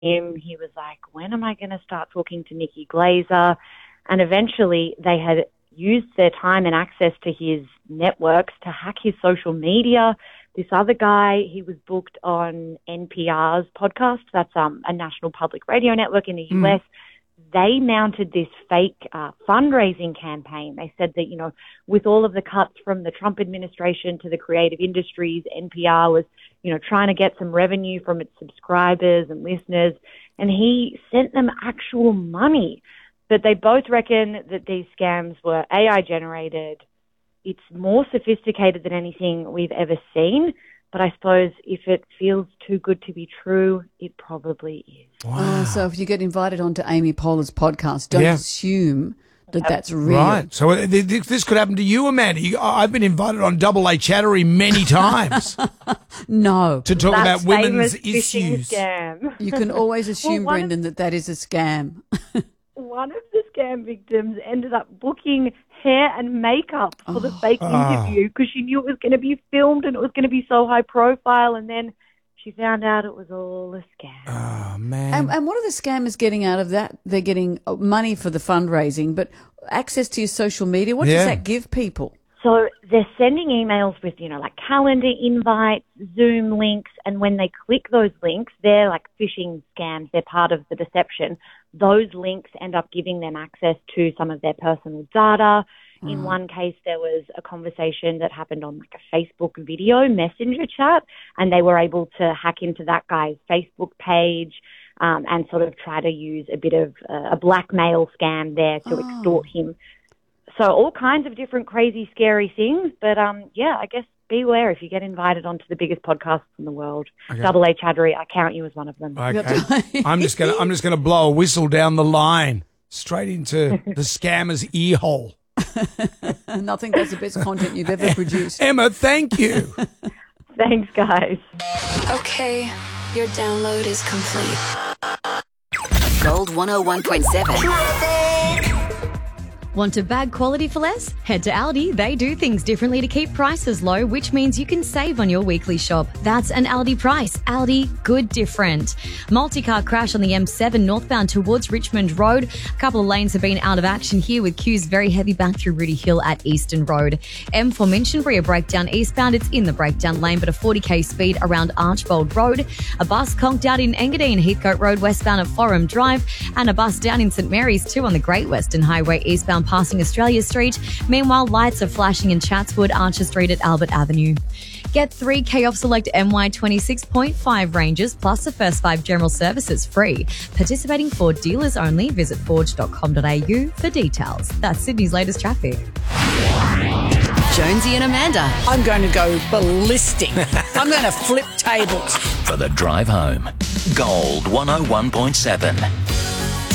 him. He was like, when am I going to start talking to Nikki Glaser? And eventually they had used their time and access to his networks to hack his social media. This other guy, he was booked on NPR's podcast. That's a national public radio network in the US. They mounted this fake fundraising campaign. They said that, you know, with all of the cuts from the Trump administration to the creative industries, NPR was, you know, trying to get some revenue from its subscribers and listeners. And he sent them actual money. But they both reckon that these scams were AI generated. It's more sophisticated than anything we've ever seen. But I suppose if it feels too good to be true, it probably is. Wow. So if you get invited onto Amy Poehler's podcast, don't assume that that's real. Right. So this could happen to you, Amanda. I've been invited on Double A Chattery many times. No. To talk about women's phishing issues. Scam. You can always assume, Brendan, that is a scam. One of the scam victims ended up booking hair and makeup for the fake interview because she knew it was going to be filmed and it was going to be so high profile, and then she found out it was all a scam. Oh, man. And what are the scammers getting out of that? They're getting money for the fundraising, but access to your social media, what does that give people? So they're sending emails with, you know, like calendar invites, Zoom links, and when they click those links, they're like phishing scams. They're part of the deception. Those links end up giving them access to some of their personal data. In one case, there was a conversation that happened on like a Facebook video messenger chat, and they were able to hack into that guy's Facebook page and sort of try to use a bit of a blackmail scam there to extort him. So all kinds of different crazy, scary things. But, I guess beware if you get invited onto the biggest podcasts in the world. Okay. Double A Chattery, I count you as one of them. Okay. I'm just gonna blow a whistle down the line straight into the scammer's ear hole. Nothing that's the best content you've ever produced. Emma, thank you. Thanks, guys. Okay, your download is complete. Gold 101.7. Want to bag quality for less? Head to Aldi. They do things differently to keep prices low, which means you can save on your weekly shop. That's an Aldi price. Aldi, good different. Multi-car crash on the M7 northbound towards Richmond Road. A couple of lanes have been out of action here with queues very heavy back through Rudy Hill at Eastern Road. M4 Minchinbury, a breakdown eastbound. It's in the breakdown lane, but a 40k speed around Archbold Road. A bus conked out in Engadine, Heathcote Road westbound at Forum Drive. And a bus down in St Mary's too on the Great Western Highway eastbound passing Australia Street. Meanwhile, lights are flashing in Chatswood, Archer Street at Albert Avenue. Get 3K off select MY 26.5 ranges plus the first 5 general services free. Participating Ford dealers only. Visit forge.com.au for details. That's Sydney's latest traffic. Jonesy and Amanda. I'm going to go ballistic. I'm going to flip tables. For the drive home. Gold 101.7.